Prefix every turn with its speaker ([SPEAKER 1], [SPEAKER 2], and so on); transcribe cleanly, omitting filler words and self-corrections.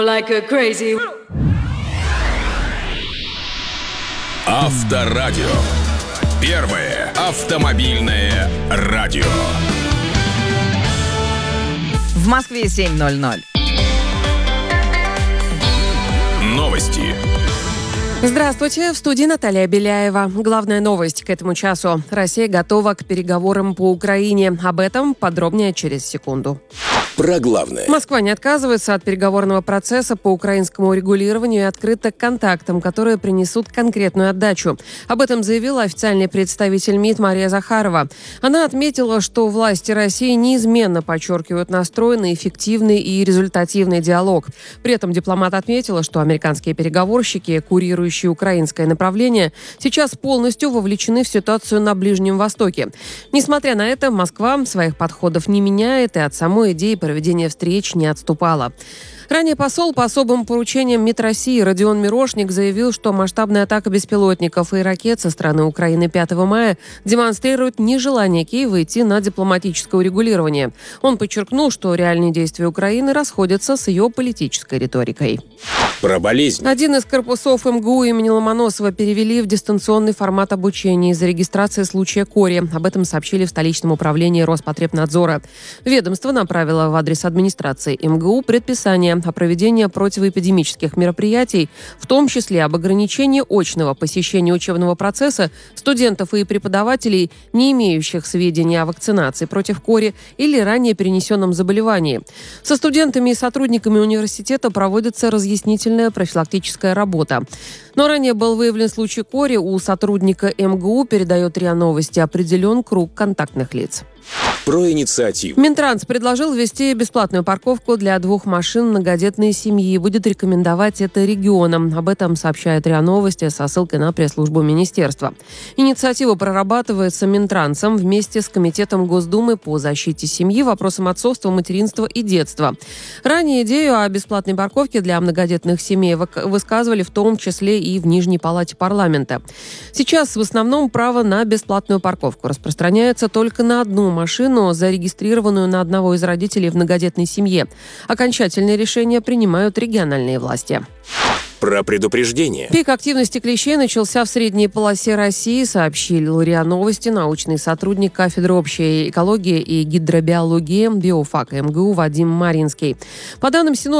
[SPEAKER 1] Like a crazy...
[SPEAKER 2] Авторадио. Первое автомобильное радио.
[SPEAKER 3] В Москве 7:00.
[SPEAKER 2] Новости.
[SPEAKER 4] Здравствуйте, в студии Наталья Беляева. Главная новость к этому часу. Россия готова к переговорам по Украине. Об этом подробнее через секунду.
[SPEAKER 2] Про главное.
[SPEAKER 4] Москва не отказывается от переговорного процесса по украинскому урегулированию и открыта к контактам, которые принесут конкретную отдачу. Об этом заявила официальный представитель МИД Мария Захарова. Она отметила, что власти России неизменно подчеркивают настрой на эффективный и результативный диалог. При этом дипломат отметила, что американские переговорщики, курирующие украинское направление, сейчас полностью вовлечены в ситуацию на Ближнем Востоке. Несмотря на это, Москва своих подходов не меняет и от самой идеи проведения встреч не отступала. Ранее посол по особым поручениям МИД России Родион Мирошник заявил, что масштабная атака беспилотников и ракет со стороны Украины 5 мая демонстрирует нежелание Киева идти на дипломатическое урегулирование. Он подчеркнул, что реальные действия Украины расходятся с ее политической риторикой.
[SPEAKER 2] Про болезнь.
[SPEAKER 4] Один из корпусов МГУ имени Ломоносова перевели в дистанционный формат обучения из-за регистрации случая кори. Об этом сообщили в столичном управлении Роспотребнадзора. Ведомство направило в адрес администрации МГУ предписание о проведении противоэпидемических мероприятий, в том числе об ограничении очного посещения учебного процесса студентов и преподавателей, не имеющих сведений о вакцинации против кори или ранее перенесенном заболевании. Со студентами и сотрудниками университета проводится разъяснительная профилактическая работа. Но ранее был выявлен случай кори у сотрудника МГУ, передает РИА Новости, определен круг контактных лиц.
[SPEAKER 2] Про инициативу.
[SPEAKER 4] Минтранс предложил ввести бесплатную парковку для 2 машин многодетной семьи и будет рекомендовать это регионам. Об этом сообщает РИА Новости со ссылкой на пресс-службу министерства. Инициатива прорабатывается Минтрансом вместе с Комитетом Госдумы по защите семьи, вопросам отцовства, материнства и детства. Ранее идею о бесплатной парковке для многодетных семей высказывали в том числе и в Нижней палате парламента. Сейчас в основном право на бесплатную парковку распространяется только на одну машину, зарегистрированную на одного из родителей в многодетной семье. Окончательные решения принимают региональные власти.
[SPEAKER 2] Про предупреждение.
[SPEAKER 4] Пик активности клещей начался в средней полосе России, сообщил РИА Новости научный сотрудник кафедры общей экологии и гидробиологии биофака МГУ Вадим Маринский. По данным